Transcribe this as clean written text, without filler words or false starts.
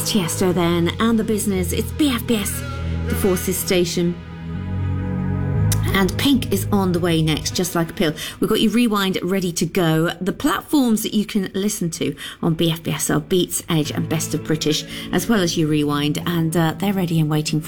Tiesto then, and The Business. It's BFBS, the Forces station. And Pink is on the way next, Just Like a Pill. We've got your rewind ready to go. The platforms that you can listen to on BFBS are Beats, Edge and Best of British, as well as your rewind. And they're ready and waiting for